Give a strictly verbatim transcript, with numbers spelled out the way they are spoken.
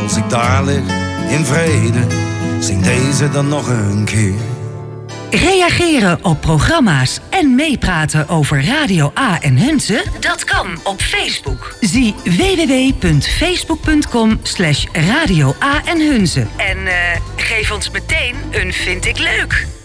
als ik daar lig in vrede, zing deze dan nog een keer. Reageren op programma's en meepraten over Radio A en Hunze? Dat kan op Facebook. Zie w w w punt facebook punt com slash radio A en Hunze. En uh, geef ons meteen een vind ik leuk.